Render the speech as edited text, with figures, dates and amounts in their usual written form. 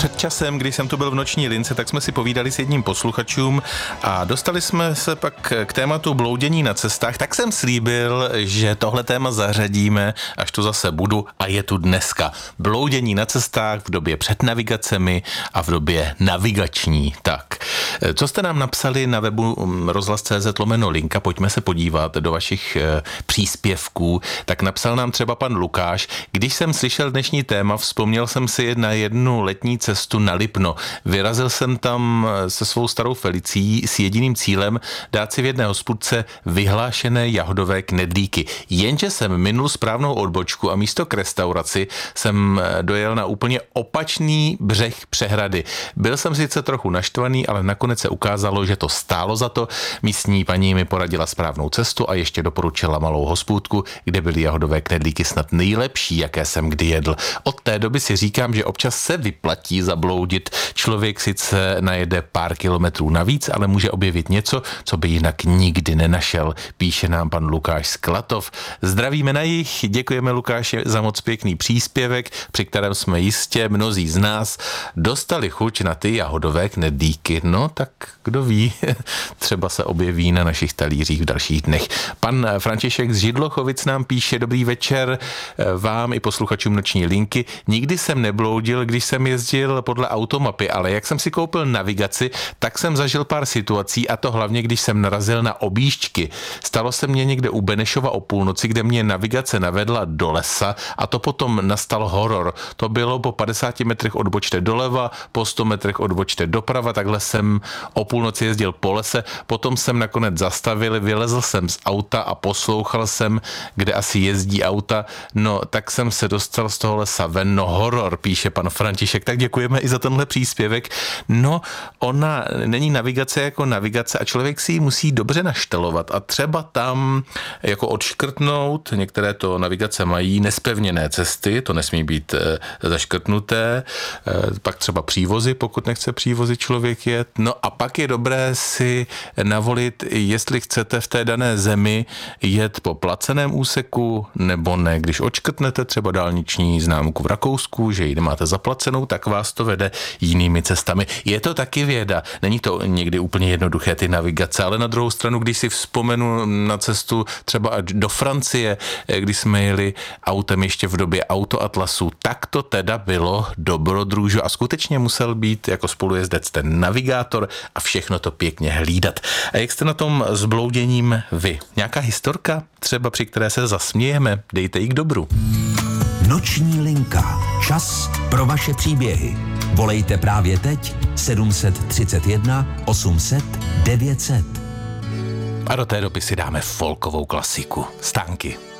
Před časem, když jsem tu byl v noční lince, tak jsme si povídali s jedním posluchačům a dostali jsme se pak k tématu bloudění na cestách, tak jsem slíbil, že tohle téma zařadíme, až tu zase budu a je tu dneska. Bloudění na cestách v době před navigacemi a v době navigační. Tak, co jste nám napsali na webu rozhlas.cz/linka, pojďme se podívat do vašich příspěvků. Tak napsal nám třeba pan Lukáš: když jsem slyšel dnešní téma, vzpomněl jsem si na jednu letní cestu na Lipno. Vyrazil jsem tam se svou starou Felicí s jediným cílem dát si v jedné hospůdce vyhlášené jahodové knedlíky. Jenže jsem minul správnou odbočku a místo k restauraci jsem dojel na úplně opačný břeh přehrady. Byl jsem sice trochu naštvaný, ale nakonec se ukázalo, že to stálo za to. Místní paní mi poradila správnou cestu a ještě doporučila malou hospůdku, kde byly jahodové knedlíky snad nejlepší, jaké jsem kdy jedl. Od té doby si říkám, že občas se vyplatí zabloudit. Člověk sice najede pár kilometrů navíc, ale může objevit něco, co by jinak nikdy nenašel, píše nám pan Lukáš z Klatov. Zdravíme na jich, děkujeme Lukáši za moc pěkný příspěvek, při kterém jsme jistě mnozí z nás dostali chuť na ty jahodové knedlíky. No tak kdo ví, třeba se objeví na našich talířích v dalších dnech. Pan František z Židlochovic nám píše: dobrý večer vám i posluchačům noční linky. Nikdy jsem nebloudil, když jsem jezdil podle automapy, ale jak jsem si koupil navigaci, tak jsem zažil pár situací, a to hlavně, když jsem narazil na objížďky. Stalo se mně někde u Benešova o půlnoci, kde mě navigace navedla do lesa, a to potom nastal horor. To bylo po 50 metrech odbočte doleva, po 100 metrech odbočte doprava, takhle jsem o půlnoci jezdil po lese, potom jsem nakonec zastavil, vylezl jsem z auta a poslouchal jsem, kde asi jezdí auta, no tak jsem se dostal z toho lesa ven, no horor, píše pan František, tak děkujeme i za tenhle příspěvek. No, ona není navigace jako navigace a člověk si ji musí dobře naštelovat a třeba tam jako odškrtnout, některé to navigace mají nespevněné cesty, to nesmí být zaškrtnuté, pak třeba přívozy, pokud nechce přívozy člověk jet, no a pak je dobré si navolit, jestli chcete v té dané zemi jet po placeném úseku nebo ne. Když odškrtnete třeba dálniční známku v Rakousku, že ji nemáte zaplacenou, tak vás to vede jinými cestami. Je to taky věda. Není to někdy úplně jednoduché ty navigace, ale na druhou stranu, když si vzpomenu na cestu třeba do Francie, když jsme jeli autem ještě v době autoatlasu, tak to teda bylo dobrodružo a skutečně musel být jako spolujezdec ten navigátor a všechno to pěkně hlídat. A jak jste na tom s blouděním vy? Nějaká historka, třeba při které se zasmějeme? Dejte ji k dobru. Noční linka. Čas pro vaše příběhy. Volejte právě teď 731 800 900. A do té doby si dáme folkovou klasiku. Stánky.